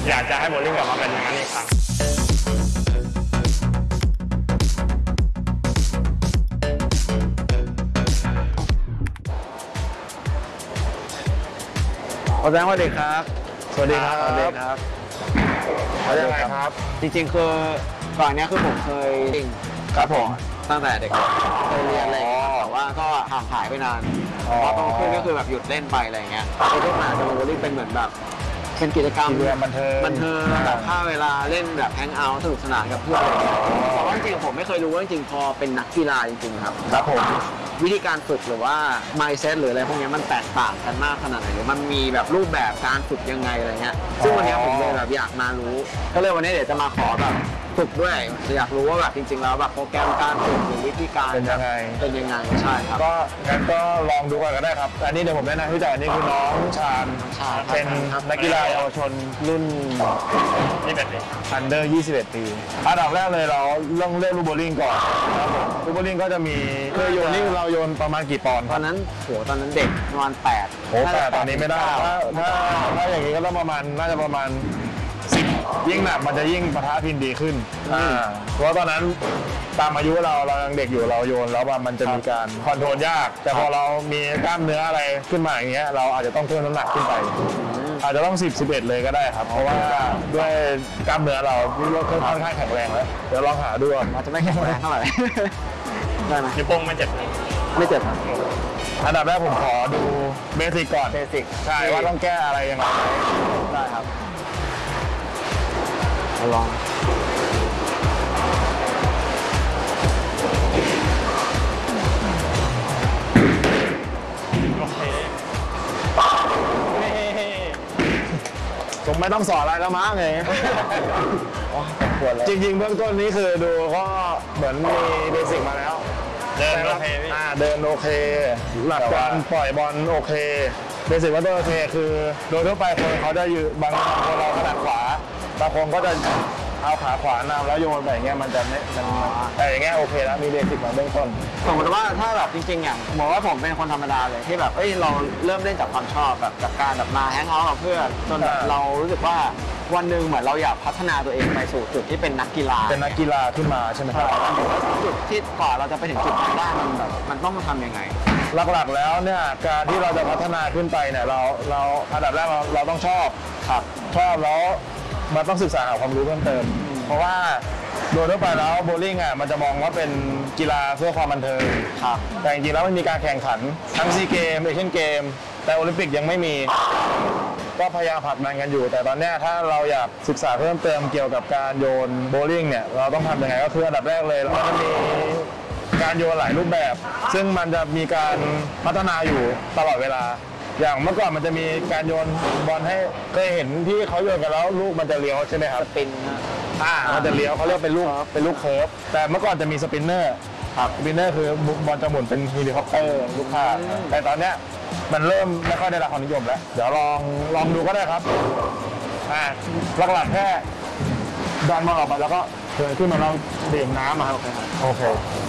อยากจะให้โบลิ่งกลับมาเป็นอย่างนั้นอีกครั้งอาจารย์สวัสดีครับสวัสดีครับสวัสดีครับแล้วยังไงครับจริงๆคือก่อนเนี้ยคือผมเคยวิ่งครับผมตั้งแต่เด็กเคยเรียนอะไรอย่างเงี้ยแต่ว่าก็ห่างหายไปนานพอโตขึ้นก็คือแบบหยุดเล่นไปอะไรอย่างเงี้ยไอ้ที่มาจะโบลิ่งเป็นเหมือนแบบเป็นกิจกรรมบันเทิงแบบฆ่าเวลาเล่นแบบแฮงเอาท์สนุกสนานกับเพื่อนแต่ว่าจริงๆผมไม่เคยรู้ว่าจริงๆพอเป็นนักกีฬาจริงๆครับครับผมวิธีการฝึกหรือว่า mindset หรืออะไรพวกนี้มันแตกต่างกันมากขนาดไหนหรือมันมีแบบรูปแบบการฝึกยังไงอะไรเงี้ยซึ่งวันนี้ผมเลยแบบอยากมารู้ก็เลยวันนี้เดี๋ยวจะมาขอแบบฝึกด้วยอยากรู้ว่าแบบจริงๆแล้วแบบโปรแกรมการฝึกหรือวิธีการเป็นยังไงใช่ครับก็งั้นก็ลองดูกันก็ได้ครับอันนี้เดี๋ยวผมแนะนำพี่จ่ายนี่คือน้องชาญเป็นนักกีฬาเยาวชนรุ่นอันเดอร์21 ปีอันดับแรกเลยเราเล่นลูกโบลิ่งก่อนครับผมลูกโบลิ่งก็จะมีเคยโยนนี่เราโยนประมาณกี่ปอนด์ตอนนั้นตอนนั้นเด็กประมาณ8 โอ้แต่ตอนนี้ไม่ได้ถ้าอย่างนี้ก็ต้องประมาณน่าจะประมาณ10ยิ่งหนักมันจะยิ่งปะทะพินดีขึ้นเพราะตอนนั้นตามอายุเรายังเด็กอยู่เราโยนแล้วว่ามันจะมีการคอนโทรลยากแต่พอเรามีกล้ามเนื้ออะไรขึ้นมาอย่างเงี้ยเราอาจจะต้องเพิ่มน้ำหนักขึ้นไปอาจจะต้อง10-11เลยก็ได้ครับเพราะว่าด้วยกล้ามเนื้อเราค่อนข้างแข็งแรงแล้วเดี๋ยวลองหาดูอาจจะไม่แข็งแรงเท่าไหร่ได้ไหมนิ้วโป้งไม่เจ็บไม่เจ็บครับอันดับแรกผมขอดูเบสิกก่อนเบสิกใช่ว่าต้องแก้อะไรยังไงได้ครับลองผมไม่ต้องสอนอะไรแล้วมั้งไงจริงๆเบื้องต้นนี้คือดูก็เหมือนมีเบสิกมาแล้วเดินโอเคเดินโอเคหลักการปล่อยบอลโอเคเบสิกว่าโอเคคือโดยทั่วไปคนเขาจะอยู่บางคนเราถนัดขวาบางคนก็จะเอาขาขวานำแล้วโยนไปอย่างเงี้ยมันจะไม่แต่อย่างเงี้ยโอเคแล้วมีเบสิกมาเบื้องต้นสมมติว่าถ้าแบบจริงๆอย่างบอกว่าผมเป็นคนธรรมดาเลยที่แบบเราเริ่มเล่นจากความชอบแบบจากการแบบมาแฮงเอาท์กับเพื่อนจนแบบเรารู้สึกว่าวันหนึ่งเหมือนเราอยากพัฒนาตัวเองไปสู่จุดที่เป็นนักกีฬาขึ้นมาใช่ไหมครับจุดที่กว่าเราจะไปถึงจุดนั้นได้มันแบบมันต้องทำยังไงหลักๆแล้วเนี่ยการที่เราจะพัฒนาขึ้นไปเนี่ยเราอันดับแรกเราต้องชอบครับชอบแล้วมันต้องศึกษาหาความรู้เพิ่มเติมเพราะว่าโดยทั่วไปแล้วโบลิ่งมันจะมองว่าเป็นกีฬาเพื่อความบันเทิงครับแต่จริงๆแล้วมันมีการแข่งขันทั้งซีเกมเอเชียนเกมแต่โอลิมปิกยังไม่มีก็พยายามผลักดันกันอยู่แต่ตอนนี้ถ้าเราอยากศึกษาเพิ่มเติมเกี่ยวกับการโยนโบลิ่งเนี่ยเราต้องทำยังไงก็คืออันดับแรกเลยมันจะมีการโยนหลายรูปแบบซึ่งมันจะมีการพัฒนาอยู่ตลอดเวลาอย่างเมื่อก่อนมันจะมีการโยนบอลให้เคยเห็นที่เขาโยนกันแล้วลูกมันจะเลี้ยวใช่ไหมครับสปินมันจะเลี้ยวเขาเรียกเป็นลูกเคิร์ฟแต่เมื่อก่อนจะมีสปินเนอร์ครับสปินเนอร์คือบอลจะหมุนเป็นเฮลิคอปเตอร์ลูกค้าแต่ตอนเนี้ยมันเริ่มไม่ค่อยได้รับความนิยมแล้วเดี๋ยวลองดูก็ได้ครับหลักๆแค่ดันบอลออกมาแล้วก็เทินขึ้นมาแล้วดื่มน้ำมาครับโอเค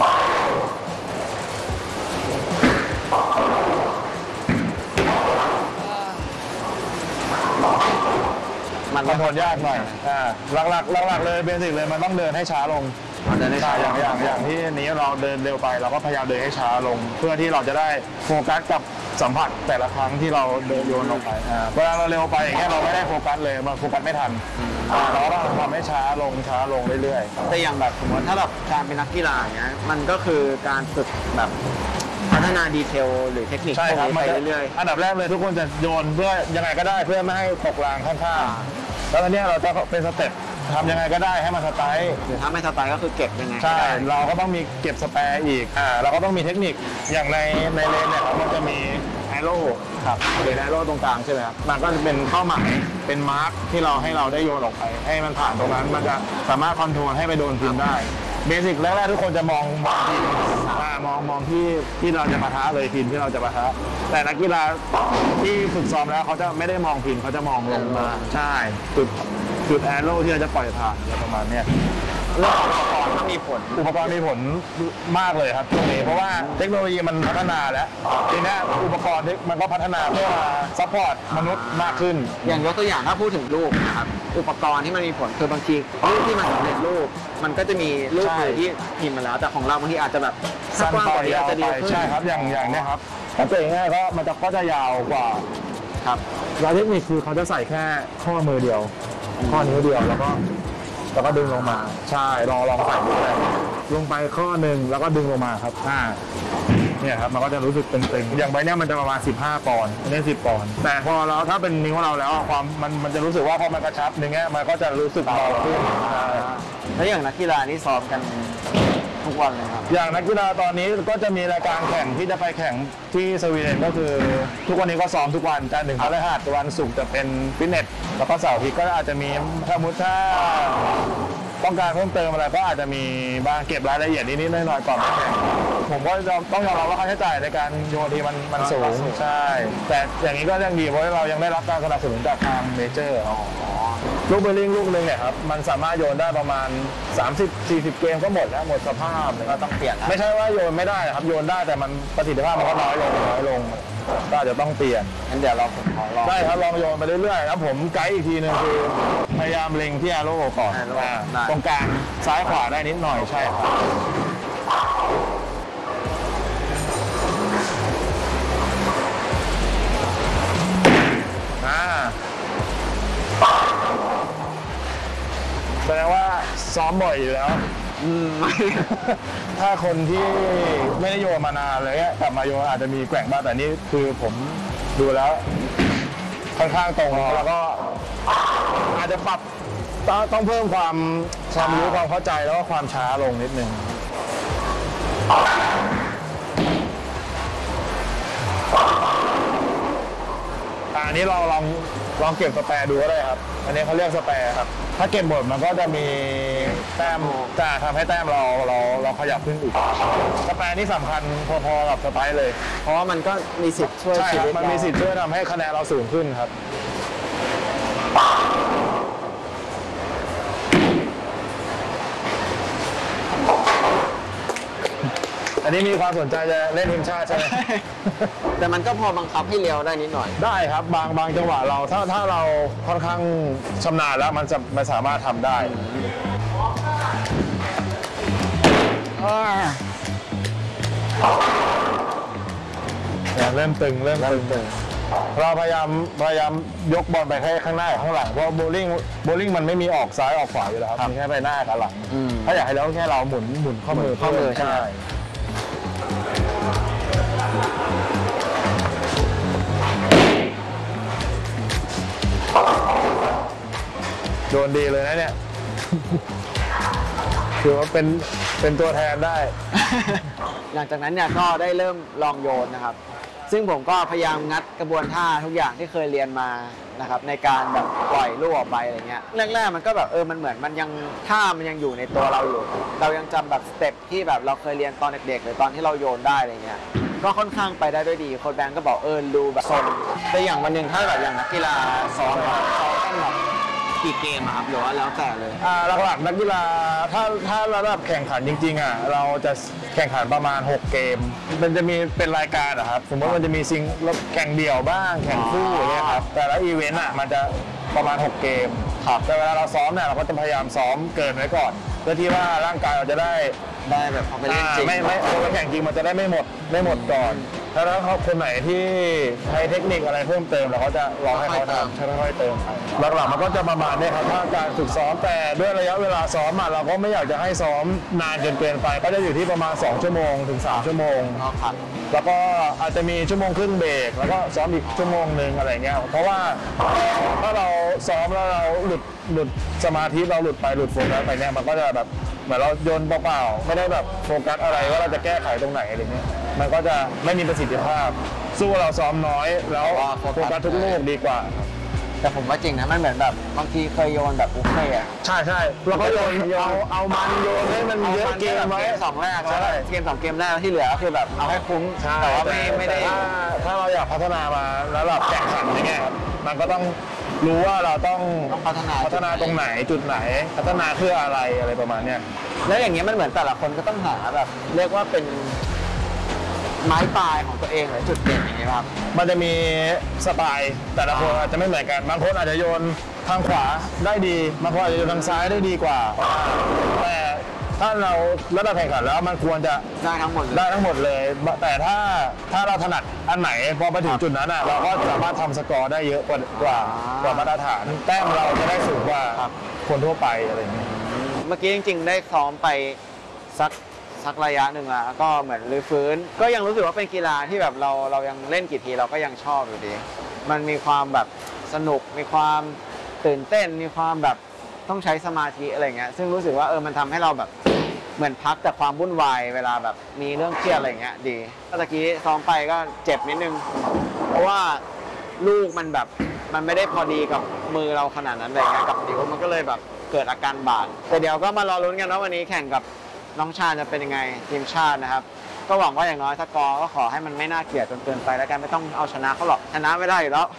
มันคอนโทรลยากหน่อยหลักเลยเบสิกเลยมันต้องเดินให้ช้าลงเดินให้ช้าอย่างที่นี้เราเดินเร็วไปเราก็พยายามเดินให้ช้าลงเพื่อที่เราจะได้โฟกัสกับสัมผัสแต่ละครั้งที่เราเดินโยนลงไปเวลาเราเร็วไปอย่างเงี้ยเราไม่ได้โฟกัสเลยมันโฟกัสไม่ทันเราก็ต้องทำให้ช้าลงเรื่อยๆแต่อย่างแบบสมมติถ้าแบบการเป็นนักกีฬาอย่างเงี้ยมันก็คือการฝึกแบบพัฒนาดีเทลหรือเทคนิคไปเรื่อยๆอันดับแรกเลยทุกคนจะโยนเพื่อยังไงก็ได้เพื่อไม่ให้ตกรางข้างๆแล้วตอนนี้เราจะเป็นสเต็ปทำยังไงก็ได้ให้มันสไตล์หรือถ้าไม่สไตล์ก็คือเก็บยังไงใช่เราก็ต้องมีเก็บสแปร์อีกเราก็ต้องมีเทคนิคอย่างในเลนเนี่ยมันจะมีแอโร่ครับเป็นแอโร่ตรงกลางใช่ไหมครับมันก็จะเป็นเป้าหมายเป็นมาร์คที่ให้เราได้โยนออกไปให้มันผ่านตรงนั้นมันจะสามารถคอนโทรลให้ไปโดนพินได้เบสิกแรกๆทุกคนจะมองพินมองที่เราจะปะทะเลยพินที่เราจะปะทะแต่นักกีฬาที่ฝึกซ้อมแล้วเขาจะไม่ได้มองพินเขาจะมองลงมาใช่จุดแอโร่ที่เราจะปล่อยผ่านอะไรประมาณนี้เรื่องของอุปกรณ์ก็มีผลอุปกรณ์มีผลมากเลยครับตรงนี้เพราะว่าเทคโนโลยีมันพัฒนาแล้วทีนี้อุปกรณ์มันก็พัฒนาเพื่อมาซัพพอร์ตมนุษย์มากขึ้นอย่างยกตัวอย่างถ้าพูดถึงรูปนะครับอุปกรณ์ที่มันมีผลคือบางทีรูปที่มันสำเร็จรูปมันก็จะมีรูปใช่ที่พิมพ์มาแล้วแต่ของเราบางทีอาจจะแบบถ้าสั้นกว้างไปกว่านี้ยาอาจวจะดีไปขึ้นใช่ครับอย่างเนี้ยครับถ้าเปลี่ยนง่ายก็มันก็จะยาวกว่าครับแล้วเทคนิคคือเขาจะใส่แค่ข้อมือเดียว ข้อนิ้วเดียวแล้วก็ดึงลงมาใช่ลองใส่ดูได้ลงไปข้อหนึ่งแล้วก็ดึงลงมาครับเนี่ยครับมันก็จะรู้สึกตึงๆอย่างใบเนี้ยมันจะประมาณ15 ปอนด์อันนี้10 ปอนด์แต่พอเราถ้าเป็นนิ้วเราแล้วความมันจะรู้สึกว่าพอมันกระชับอย่างเงี้ยมันก็จะรู้สึกเบาขึ้นใช่แล้วอย่างนักกีฬานี่ซ้อมกันทุกวันเลยครับอย่างนักกีฬาตอนนี้ก็จะมีรายการแข่งที่จะไปแข่งที่สวีเดนก็คือทุกวันนี้ก็ซ้อมทุกวันจันทร์ถึงพฤหัสวันศุกร์จะเป็นฟิตเนสแล้วก็เสาร์อาทิตย์ก็อาจจะมีถ้าต้องการเพิ่มเติมอะไรก็อาจจะมีบางเก็บรายละเอียดนิดๆหน่อยๆก่อนมาแข่งผมก็ต้องยอมรับว่าค่าใช้จ่ายในการโยนทีมันสูงใช่แต่อย่างนี้ก็ยังดีเพราะเรายังได้รับการสนับสนุนจากทางเมเจอร์ลูกเบลลิงลูกหนึงเนี่ยครับมันสามารถโยนได้ประมาณ 30-40 เกมก็หมดแล้วหมดสภาพก็ต้องเปลี่ยนไม่ใช่ว่าโยนไม่ได้นะครับโยนได้แต่มันประสิทธิภาพมันก็น้อยลงก็อาจจะต้องเปลี่ยนงั้นเดี๋ยวเราผมขอลองได้ครับลองโยนไปเรื่อยๆแล้วผมไกด์อีกทีนึงคือพยายามเล็งที่แอโร่ก่อน arrow อ่าได้ตรงกลางซ้ายขวาได้นิดหน่อยใช่ครับแสดงว่าซ้อมบ่อยอยู่แล้วไม่ถ้าคนที่ไม่ได้โยนมานานเลยกลับมาโยนอาจจะมีแกว่งบ้างแต่นี่คือผมดูแล้วค่อนข้างตรงแล้วก็อาจจะปรับต้องเพิ่มความรู้ความเข้าใจแล้วก็ความช้าลงนิดนึงอันนี้เราลองเก็บสแปร์ดูก็ได้ครับ อันนี้เขาเรียกสแปร์ครับ ถ้าเก็บหมดมันก็จะมีแต้มจะทำให้แต้มเราขยับขึ้นอีกสแปร์นี่สำคัญพอๆกับสไปร์เลยเพราะว่ามันก็มีสิทธิ์ช่วยใช่ชีครับวิตมันมีสิทธิ์ช่วยทำให้คะแนนเราสูงขึ้นครับ อันนี้มีความสนใจจะเล่นทีมชาติใช่ไหมแต่มันก็พอบังคับให้เลี้ยวได้นิดหน่อยได้ครับบางจังหวะเราถ้าเราค่อนข้างชำนาญแล้วมันสามารถทำได้เริ่มตึงเราพยายามยกบอลไปแค่ข้างหน้ากับข้างหลังเพราะโบลิ่งมันไม่มีออกซ้ายออกขวาอยู่แล้วครับมีแค่ไปหน้ากับหลังถ้าอยากให้เราแค่เราหมุนข้อมือใช่โดนดีเลยนะเนี่ย ถือว่าเป็นตัวแทนได้หลังจากนั้นเนี่ยก็ได้เริ่มลองโยนนะครับ ซึ่งผมก็พยายามงัดกระบวนท่าทุกอย่างที่เคยเรียนมานะครับในการแบบปล่อยลูกออกไปอะไรเงี้ยแรกๆมันก็แบบมันเหมือนมันยังท่ามันยังอยู่ในตัวเราอยู่เรายังจำแบบสเต็ปที่แบบเราเคยเรียนตอนเด็กๆหรือตอนที่เราโยนได้อะไรเงี้ยก็ค่อนข้างไปได้ด้วยดีโค้ชแบงก์ก็บอกดูแบบสนแต่อย่างวันหนึ่งถ้าแบบอย่างนักกีฬาซ้อมต้องแบบกี่เกมอะครับหรือว่าแล้วแต่เลยหลักๆนักกีฬาถ้าระดับแข่งขันจริงๆเราจะแข่งขันประมาณ6 เกมมันจะมีเป็นรายการครับสมมติมันจะมีแข่งเดี่ยวบ้างแข่งคู่อย่างเงี้ยครับแต่ละอีเวนต์มันจะประมาณ6 เกมแต่เวลาเราซ้อมเนี่ยเราก็จะพยายามซ้อมเกินไว้ก่อนเพื่อที่ว่าร่างกายเราจะได้แบบพอไปเล่นจริงไม่แข่งจริงมันจะได้ไม่หมดก่อนถ้าเขาคนไหนที่ใช้เทคนิคอะไรเพิ่มเติมเราก็จะลองให้เขาทำค่อยๆเติมหลักๆมันก็จะประมาณนี้ครับถ้าการฝึกซ้อมแต่ด้วยระยะเวลาซ้อมเราก็ไม่อยากจะให้ซ้อมนานจนเกินไปก็จะอยู่ที่ประมาณ2 ชั่วโมงถึง3 ชั่วโมงแล้วก็อาจจะมีชั่วโมงครึ่งเบรกแล้วก็ซ้อมอีกชั่วโมงนึงอะไรเงี้ยเพราะว่าถ้าเราซ้อมแล้วเราหลุดสมาธิเราหลุดโฟกัสไปเนี่ยมันก็จะแบบเหมือนเราโยนเปล่าๆไม่ได้แบบโฟกัสอะไรว่าเราจะแก้ไขตรงไหนอะไรเงี้ยมันก็จะไม่มีประสิทธิภาพสู้เราซ้อมน้อยแล้วโฟกัสทุกลูกดีกว่าแต่ผมว่าจริงนะมันเหมือนแบบบางทีเคยโยนแบบบุฟเฟ่อะใช่เราก็โยนเอามันโยนให้มันเยอะเกมไว้ 2 แรกแล้วเกม2 เกมแรกที่เหลือก็คือแบบเอาให้คุ้มแต่ว่าไม่ได้ถ้าเราอยากพัฒนามาแล้วแบบแข่งขันอย่างเงี้ยครับมันก็ต้องรู้ว่าเราต้องพัฒนาตรงไหนจุดไหนพัฒนาเพื่ออะไรประมาณเนี้ยแล้วอย่างเงี้ยมันเหมือนแต่ละคนก็ต้องหาแบบเรียกว่าเป็นไม้ปลายของตัวเองหรือจุดเด่นอย่างเงี้ยครับมันจะมีสไตล์แต่ละคนอาจจะไม่เหมือนกันบางคนอาจจะโยนทางขวาได้ดีบางคนอาจจะโยนทางซ้ายได้ดีกว่าแต่ถ้าเราระดับแข่งขันแล้วมันควรจะได้ทั้งหมดเลยได้ทั้งหมดเลย แต่ถ้าเราถนัดอันไหนพอไปถึงจุดนั้นอ่ะเราก็สามารถทำสกอร์ได้เยอะกว่ามาตรฐานแต้มเราจะได้สูงกว่าคนทั่วไปอะไรอย่างเงี้ยเมื่อกี้จริงๆได้ซ้อมไปสักระยะหนึ่งแล้วก็เหมือนรื้อฟื้นก็ยังรู้สึกว่าเป็นกีฬาที่แบบเรายังเล่นกี่ทีเราก็ยังชอบอยู่ดีมันมีความแบบสนุกมีความตื่นเต้นมีความแบบต้องใช้สมาธิอะไรเงี้ยซึ่งรู้สึกว่ามันทำให้เราแบบเหมือนพักจากความวุ่นวายเวลาแบบมีเรื่องเครียดอะไรเงี้ยดีเมื่อกี้ซ้อมไปก็เจ็บนิดนึงเพราะว่าลูกมันแบบมันไม่ได้พอดีกับมือเราขนาดนั้นอะไรเงี้ยกับนิ้วมันก็เลยแบบเกิดอาการบาดแต่เดี๋ยวก็มารอลุ้นกันว่าวันนี้แข่งกับน้องชาญจะเป็นยังไงทีมชาตินะครับก็หวังว่าอย่างน้อยสกอร์ก็ขอให้มันไม่น่าเกลียดจนเกินไปแล้วกันไม่ต้องเอาชนะเขาหรอกชนะไม่ได้อยู่แล้ว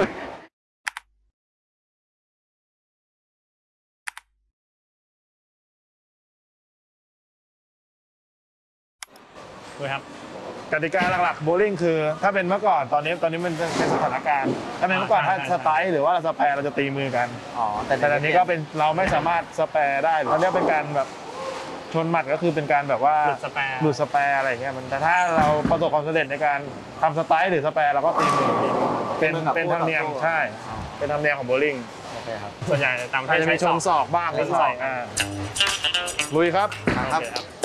ด้วยครับกติกาหลักๆโบว์ลิ่งคือถ้าเป็นเมื่อก่อนตอนนี้มันเป็นสถานการณ์ถ้าเป็นเมื่อก่อนถ้าสไตล์หรือว่าสแปร์เราจะตีมือกันอ๋อแต่แต่ตอนนี้ก็เป็นเราไม่สามารถสแปร์ได้ตอนนี้เป็นการแบบชนหมัดก็คือเป็นการแบบว่าหลุดสแปร์หลุดสแปร์อะไรอย่างเงี้ยมันแต่ถ้าเราประสบความสำเร็จในการทำสไตล์หรือสแปร์เราก็ตีมือเป็นธรรมเนียมใช่เป็นธรรมเนียมของโบว์ลิ่งโอเคครับส่วนใหญ่ตามอาจจะมีชนศอกบ้างนิดหน่อยลุยครับครับโอเคครับ